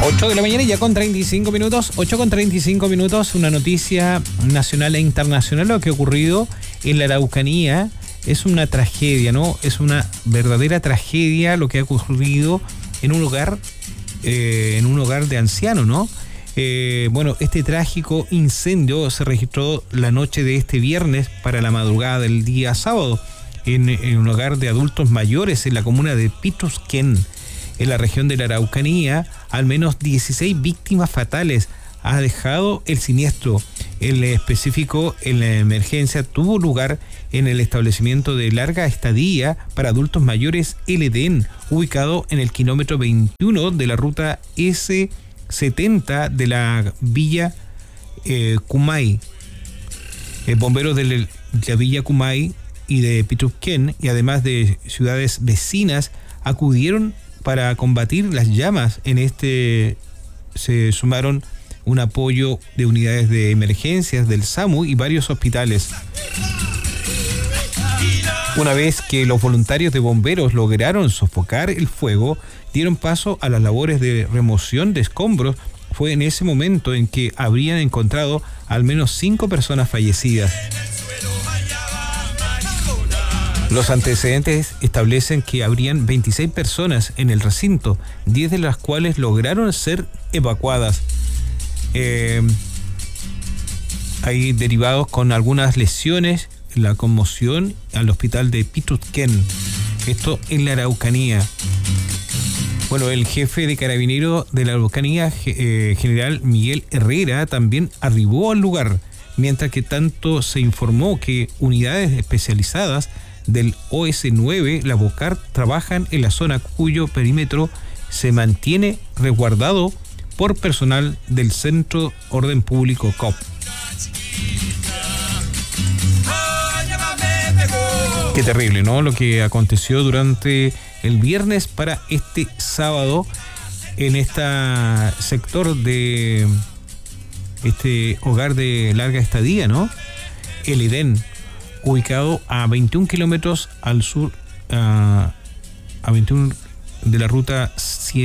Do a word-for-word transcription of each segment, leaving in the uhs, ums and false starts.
ocho de la mañana y ya con treinta y cinco minutos, ocho con treinta y cinco minutos, una noticia nacional e internacional. Lo que ha ocurrido en la Araucanía es una tragedia, ¿no? Es una verdadera tragedia lo que ha ocurrido en un hogar, eh, en un hogar de ancianos, ¿no? Eh, bueno, este trágico incendio se registró la noche de este viernes para la madrugada del día sábado en, en un hogar de adultos mayores en la comuna de Pitusquén, en la región de la Araucanía. Al menos dieciséis víctimas fatales ha dejado el siniestro. En específico, en la emergencia tuvo lugar en el establecimiento de larga estadía para adultos mayores El Edén, ubicado en el kilómetro veintiuno de la ruta ese setenta de la Villa eh, Cumay. Eh, bomberos de la Villa Cumay y de Pitusquén, y además de ciudades vecinas, acudieron para combatir las llamas. En este se sumaron un apoyo de unidades de emergencias del SAMU y varios hospitales. Una vez que los voluntarios de bomberos lograron sofocar el fuego, dieron paso a las labores de remoción de escombros. Fue en ese momento en que habrían encontrado al menos cinco personas fallecidas. Los antecedentes establecen que habrían veintiséis personas en el recinto, diez de las cuales lograron ser evacuadas. Eh, hay derivados con algunas lesiones, la conmoción al hospital de Pitusquén, esto en la Araucanía. Bueno, el jefe de carabineros de la Araucanía, eh, general Miguel Herrera, también arribó al lugar, mientras que tanto se informó que unidades especializadas del O S nueve, la Bocar, trabajan en la zona cuyo perímetro se mantiene resguardado por personal del Centro Orden Público C O P. Qué terrible, ¿no? Lo que aconteció durante el viernes para este sábado en este sector de este hogar de larga estadía, ¿no? El Edén, ubicado a veintiún kilómetros al sur, uh, a veintiún de la ruta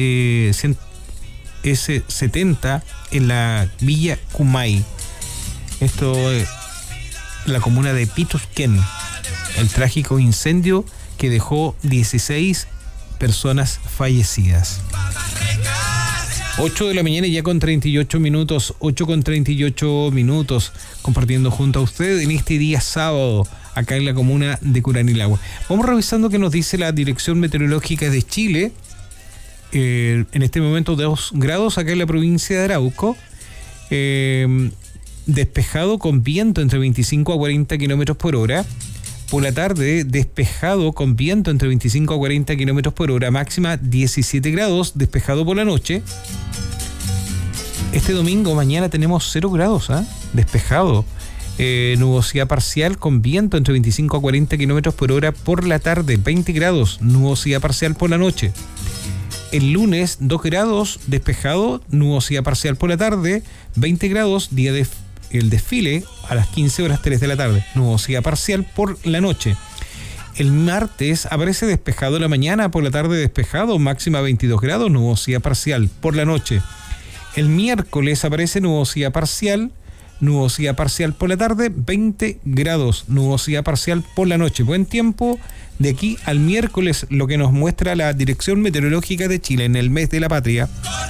ese setenta en la Villa Cumay. Esto es la comuna de Pitusquén. El trágico incendio que dejó dieciséis personas fallecidas. ocho de la mañana y ya con treinta y ocho minutos, ocho con treinta y ocho minutos, compartiendo junto a usted en este día sábado, acá en la comuna de Curanilahue. Vamos revisando qué nos dice la Dirección Meteorológica de Chile. Eh, en este momento dos grados acá en la provincia de Arauco, eh, despejado con viento entre veinticinco a cuarenta kilómetros por hora. Por la tarde, despejado con viento entre veinticinco a cuarenta kilómetros por hora, máxima diecisiete grados, despejado por la noche. Este domingo, mañana, tenemos cero grados, ¿eh? Despejado. Eh, nubosidad parcial con viento entre veinticinco a cuarenta kilómetros por hora por la tarde, veinte grados, nubosidad parcial por la noche. El lunes, dos grados, despejado, nubosidad parcial por la tarde, veinte grados, día de el desfile a las quince horas tres de la tarde, nubosidad parcial por la noche. El martes aparece despejado en la mañana, por la tarde despejado, máxima veintidós grados, nubosidad parcial por la noche. El miércoles aparece nubosidad parcial, nubosidad parcial por la tarde, veinte grados, nubosidad parcial por la noche. Buen tiempo de aquí al miércoles, lo que nos muestra la Dirección Meteorológica de Chile en el mes de la patria.